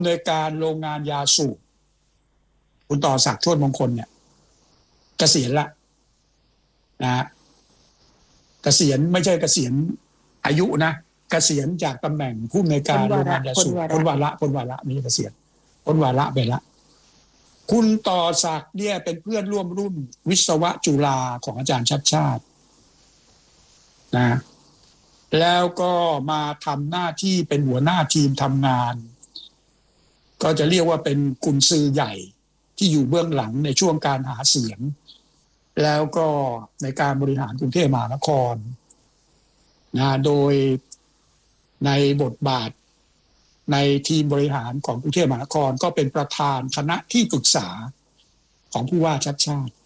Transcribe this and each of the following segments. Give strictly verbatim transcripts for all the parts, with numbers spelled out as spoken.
โดยการโรงงานยาสูบคุณต่อศักดิ์โชติมงคลเนี่ยเกษียณละนะเกษียณไม่ใช่เกษียณอายุนะเกษียณจากตำแหน่งผู้อำนวยการโรงงานยาสูบพ้นวาระพ้นวาระนี่เกษียณพ้นวาระไปละคุณต่อศักดิ์เนี่ยเป็นเพื่อนร่วมรุ่นวิศวะจุฬาของอาจารย์ชัดชาตินะแล้วก็มาทำหน้าที่เป็นหัวหน้าทีมทำงานก็จะเรียกว่าเป็นกุญซือใหญ่ที่อยู่เบื้องหลังในช่วงการหาเสียงแล้วก็ในการบริหารกรุงเทพมหานครนะโดยในบทบาทในทีมบริหารของกรุงเทพมหานครก็เป็นประธานคณะที่ปรึกษาของผู้ว่าชัดชาติ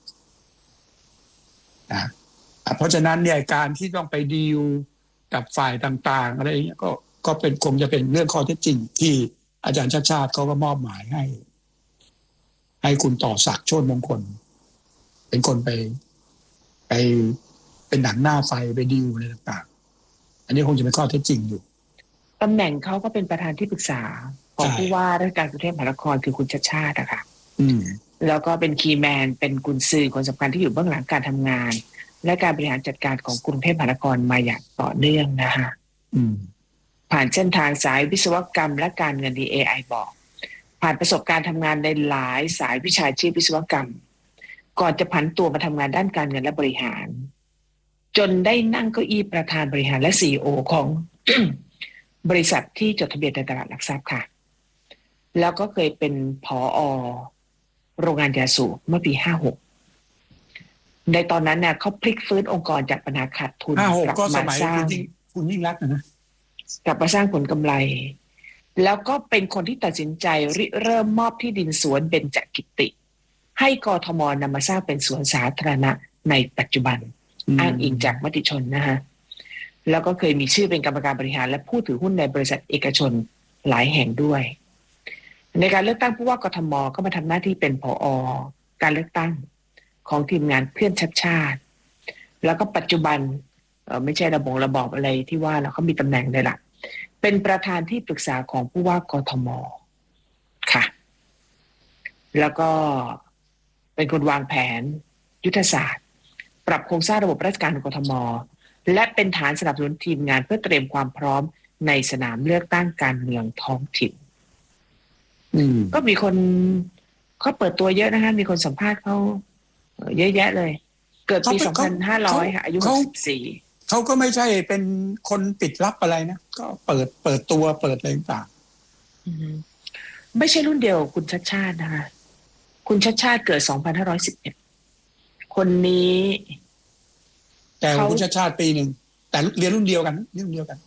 นะเพราะฉะนั้นเนี่ยการที่ต้องไปดีลกับฝ่ายต่างๆอะไรอย่างเงี้ยก็ก็เป็นคงจะเป็นเรื่องข้อเท็จจริงที่อาจารย์ชัดชาติเขาก็มอบหมายให้ให้คุณต่อศักดิ์โชติมงคลเป็นคนไปไปเป็นหนังหน้าไฟไปดีลอะไรต่างๆอันนี้คงจะเป็นข้อเท็จจริงอยู่ตำแหน่งเขาก็เป็นประธานที่ปรึกษาของผู้ว่าราชการกรุงเทพมหานครคือคุณชัดชาติอะค่ะแล้วก็เป็นคีย์แมนเป็นกุญซือคนสำคัญที่อยู่เบื้องหลังการทำงานและการบริหารจัดการของกรุงเทพมหานครมาอย่างต่อเนื่องนะคะผ่านเส้นทางสายวิศวกรรมและการเงินดี เอ ไอ บอกผ่านประสบการณ์ทำงานในหลายสายวิชาชีพวิศวกรรมก่อนจะผันตัวมาทำงานด้านการเงินและบริหารจนได้นั่งเก้าอี้ประธานบริหารและ ซี อี โอ ของ บริษัทที่จดทะเบียนในตลาดหลักทรัพย์ค่ะแล้วก็เคยเป็นผอ.โรงงานยาสูบเมื่อปีห้าหกในตอนนั้นเนี่ยเขาพลิกฟื้นองค์กรจากปัญหาขาดทุนกลับมาสร้างคุณยิ่งรักนะกลับมาสร้างผลกำไรแล้วก็เป็นคนที่ตัดสินใจริเริ่มมอบที่ดินสวนเบญจกิติให้กทม.นำมาสร้างเป็นสวนสาธารณะในปัจจุบันอ้างอิงจากมติชนนะฮะแล้วก็เคยมีชื่อเป็นกรรมการบริหารและผู้ถือหุ้นในบริษัทเอกชนหลายแห่งด้วยในการเลือกตั้งผู้ว่ากทม.ก็มาทำหน้าที่เป็นผอ.การเลือกตั้งของทีมงานเพื่อนชัดชาติแล้วก็ปัจจุบันไม่ใช่ระบบระบอบอะไรที่ว่าแล้วเขามีตำแหน่งเลยล่ะเป็นประธานที่ปรึกษาของผู้ว่ากทม.ค่ะแล้วก็เป็นคนวางแผนยุทธศาสตร์ปรับโครงสร้างระบบราชการของกทม.และเป็นฐานสนับสนุนทีมงานเพื่อเตรียมความพร้อมในสนามเลือกตั้งการเมืองท้องถิ่นก็มีคนเขาเปิดตัวเยอะนะคะมีคนสัมภาษณ์เขาเยอะแยะเลยเกิดปีสองพันห้าร้อยค่ะอายุหกสิบสี่เขาก็ไม่ใช่เป็นคนปิดลับอะไรนะก็เปิดเปิดตัวเปิดอะไรต่างไม่ใช่รุ่นเดียวคุณชัดชาตินะคะคุณชัดชาติเกิดสองพันห้าร้อยสิบเอ็ดคนนี้แต่คุณชัดชาติปีหนึ่งแต่เรียนรุ่นเดียวกันเรียนรุ่นเดียวกัน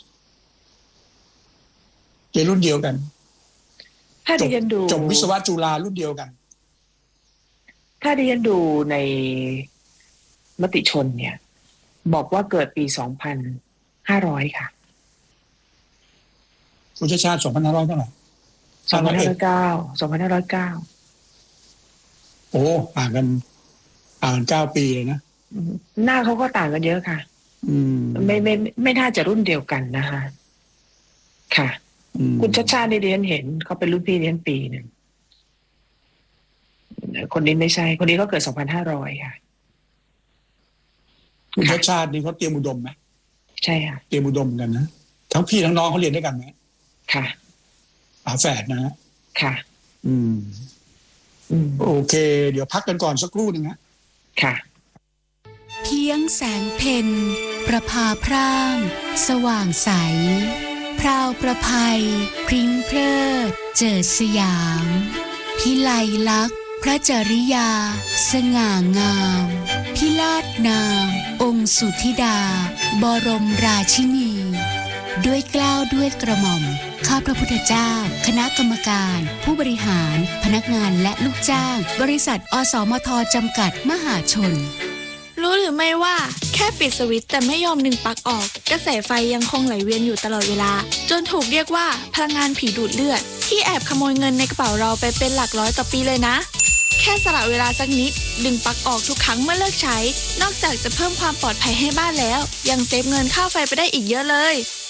เรียนรุ่นเดียวกันถ้าดิฉันดูจบวิศวะจุฬารุ่นเดียวกันถ้าดิฉันดูในมติชนเนี่ยบอกว่าเกิดปีสองพันห้าร้อยค่ะคุณชัดชาติสองพันห้าร้อยเท่าไหร่สองพันห้าร้อยเก้าสองพันห้าร้อยเก้าโอ้ห่างกันห่างกันเก้าปีเลยนะหน้าเขาก็ต่างกันเยอะค่ะไม่ไม่ไม่น่าจะรุ่นเดียวกันนะคะค่ะคุณชัดชาตินี่เรียนเห็นเขาเป็นรุ่นพี่เรียนปีหนึ่งคนนี้ไม่ใช่คนนี้ก็เกิดสองพันห้าร้อยค่ะคุณชัดชาตินี่เขาเตรียมอุดมไหมใช่ค่ะเตรียมอุดมกันนะทั้งพี่ทั้งน้องเขาเรียนด้วยกันไหมค่ะฝาแฝดนะฮะค่ะอืมอืมโอเคเดี๋ยวพักกันก่อนสักครู่หนึ่งฮะค่ะเพียงแสงเพ็ญประภาพร่างสว่างใสพราวประภัยพริ้งเพลิดเจิดสยามพิไลลักษณ์พระจริยาสง่างามพิลาศนามองค์สุธิดาบรมราชินีด้วยเกล้าด้วยกระหม่อมข้าพระพุทธเจ้าคณะกรรมการผู้บริหารพนักงานและลูกจ้างบริษัทอสมทจำกัดมหาชนรู้หรือไม่ว่าแค่ปิดสวิตช์แต่ไม่ยอมดึงปลั๊กออกกระแสไฟยังคงไหลเวียนอยู่ตลอดเวลาจนถูกเรียกว่าพลังงานผีดูดเลือดที่แอบขโมยเงินในกระเป๋าเราไปเป็นหลักร้อยต่อปีเลยนะแค่สละเวลาสักนิดดึงปลั๊กออกทุกครั้งเมื่อเลิกใช้นอกจากจะเพิ่มความปลอดภัยให้บ้านแล้วยังเซฟเงินค่าไฟไปได้อีกเยอะเลย